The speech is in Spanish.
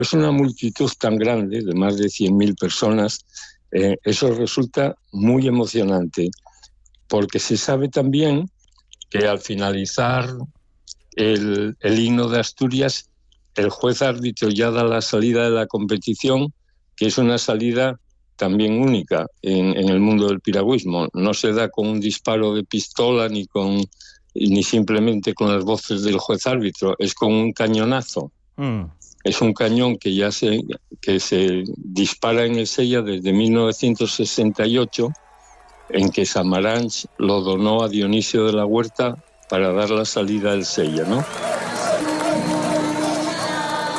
es una multitud tan grande, de más de 100.000 personas, eso resulta muy emocionante, porque se sabe también que al finalizar el himno de Asturias, el juez árbitro ya da la salida de la competición, que es una salida también única en el mundo del piragüismo. No se da con un disparo de pistola ni simplemente con las voces del juez árbitro, es con un cañonazo. Es un cañón que se dispara en el Sella desde 1968, en que Samaranch lo donó a Dionisio de la Huerta para dar la salida del Sella, ¿no?